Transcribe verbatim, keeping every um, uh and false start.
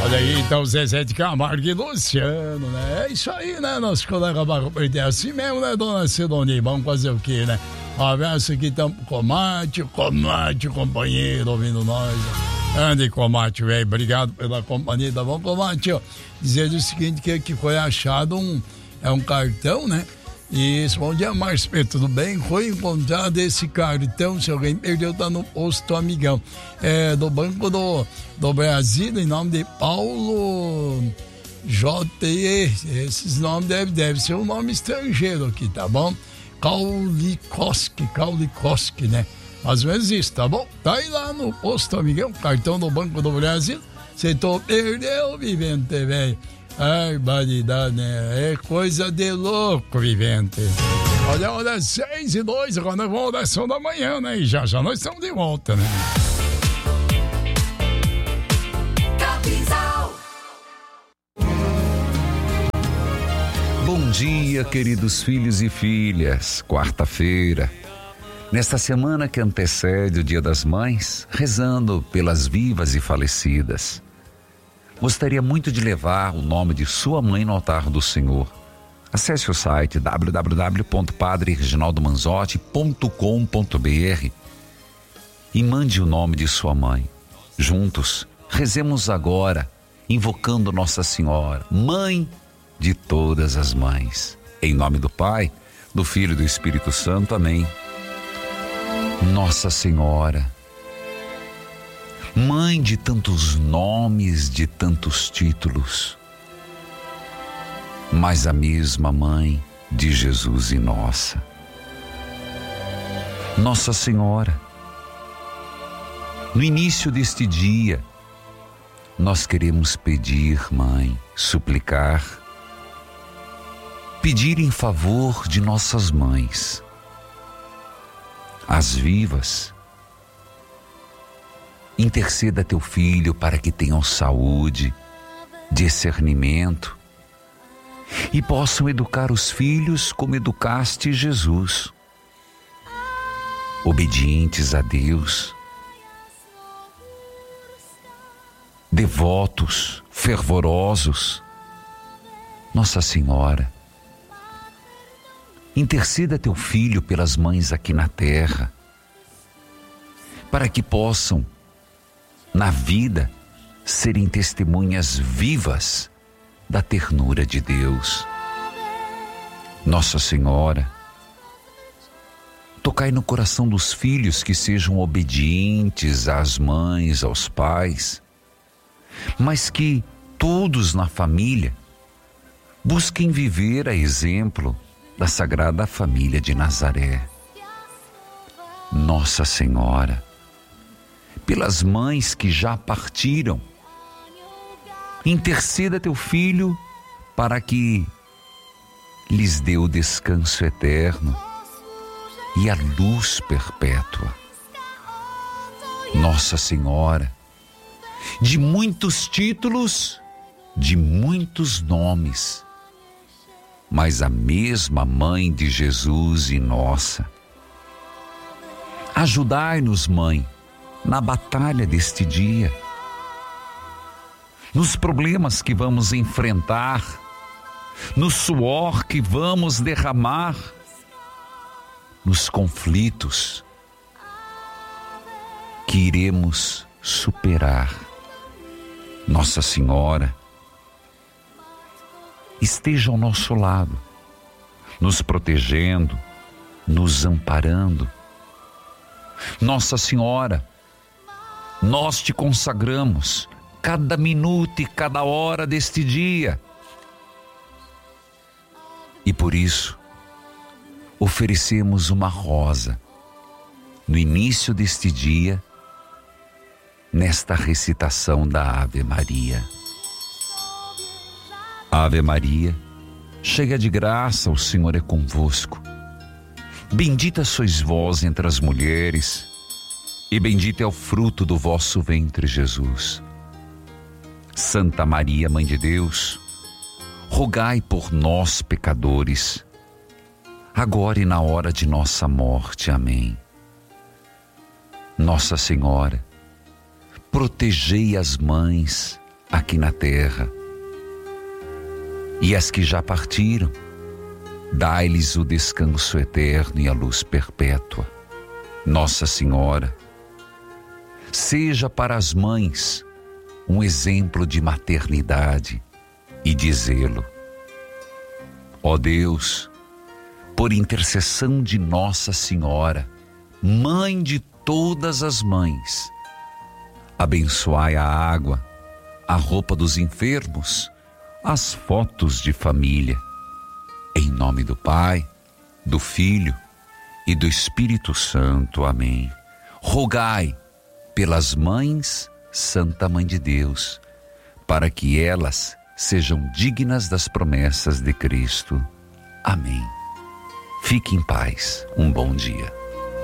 Olha aí, então, Zezé de Camargo e Luciano, né? É isso aí, né? Nosso colega Barro é assim mesmo, né, dona Sidonia? Vamos fazer o quê, né? Abraço aqui, então, Comate, Comate, companheiro, ouvindo nós. Ande, Comate, velho, obrigado pela companhia, tá bom, Comate? Ó, dizer o seguinte, que, que foi achado um, é um cartão, né? Isso, bom dia, Márcio, tudo bem? Foi encontrado esse cartão, se alguém perdeu, tá no posto Amigão, é, do Banco do, do Brasil, em nome de Paulo J E, esses nomes devem deve ser um nome estrangeiro aqui, tá bom? Kaulikoski, Kaulikoski, né? Mais ou menos isso, tá bom? Tá aí lá no posto Amigão, cartão do Banco do Brasil, você perdeu, vivente, velho. Ai, barbaridade, né? É coisa de louco, vivente. Olha, olha, seis e dois, agora nós vamos oração da manhã, né? E já já nós estamos de volta, né? Bom dia, queridos filhos e filhas. Quarta-feira, nesta semana que antecede o Dia das Mães, rezando pelas vivas e falecidas. Gostaria muito de levar o nome de sua mãe no altar do Senhor. Acesse o site w w w ponto padre reginaldo manzotti ponto com ponto b r e mande o nome de sua mãe. Juntos, rezemos agora, invocando Nossa Senhora, Mãe de todas as mães. Em nome do Pai, do Filho e do Espírito Santo. Amém. Nossa Senhora, Mãe de tantos nomes, de tantos títulos, mas a mesma Mãe de Jesus e nossa. Nossa Senhora, no início deste dia, nós queremos pedir, Mãe, suplicar, pedir em favor de nossas mães, as vivas. Interceda teu filho para que tenham saúde, discernimento e possam educar os filhos como educaste Jesus, obedientes a Deus, devotos, fervorosos. Nossa Senhora, interceda teu filho pelas mães aqui na terra, para que possam na vida serem testemunhas vivas da ternura de Deus. Nossa Senhora, tocai no coração dos filhos que sejam obedientes às mães, aos pais, mas que todos na família busquem viver a exemplo da Sagrada Família de Nazaré. Nossa Senhora, pelas mães que já partiram, interceda teu filho para que lhes dê o descanso eterno e a luz perpétua. Nossa Senhora, de muitos títulos, de muitos nomes, mas a mesma Mãe de Jesus e nossa. Ajudai-nos, Mãe, na batalha deste dia, nos problemas que vamos enfrentar, no suor que vamos derramar, nos conflitos que iremos superar. Nossa Senhora, esteja ao nosso lado, nos protegendo, nos amparando. Nossa Senhora, nós te consagramos cada minuto e cada hora deste dia. E por isso, oferecemos uma rosa no início deste dia, nesta recitação da Ave Maria. Ave Maria, cheia de graça, o Senhor é convosco. Bendita sois vós entre as mulheres, e bendito é o fruto do vosso ventre, Jesus. Santa Maria, Mãe de Deus, rogai por nós, pecadores, agora e na hora de nossa morte. Amém. Nossa Senhora, protegei as mães, aqui na terra. E as que já partiram, dai-lhes o descanso eterno e a luz perpétua. Nossa Senhora, seja para as mães um exemplo de maternidade e de zelo. Ó Deus, por intercessão de Nossa Senhora, Mãe de todas as mães, abençoai a água, a roupa dos enfermos, as fotos de família. Em nome do Pai, do Filho e do Espírito Santo. Amém. Rogai pelas mães, Santa Mãe de Deus, para que elas sejam dignas das promessas de Cristo. Amém. Fique em paz. Um bom dia.